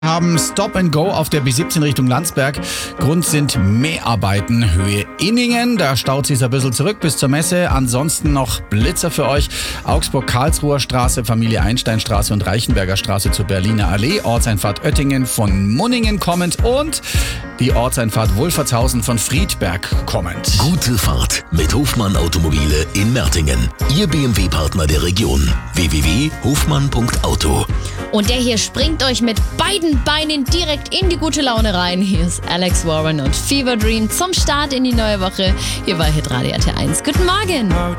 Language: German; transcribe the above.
Haben Stop and Go auf der B17 Richtung Landsberg. Grund sind Mäharbeiten Höhe Inningen. Da staut sich ein bisschen zurück bis zur Messe. Ansonsten noch Blitzer für euch. Augsburg-Karlsruher Straße, Familie Einsteinstraße und Reichenberger Straße zur Berliner Allee. Ortseinfahrt Oettingen von Munningen kommend und die Ortseinfahrt Wolfertshausen von Friedberg kommend. Gute Fahrt mit Hofmann Automobile in Mertingen. Ihr BMW-Partner der Region. www.hofmann.auto. Und der hier springt euch mit beiden Beinen direkt in die gute Laune rein. Hier ist Alex Warren und Fever Dream zum Start in die neue Woche. Hier bei Hitradio RT1. Guten Morgen.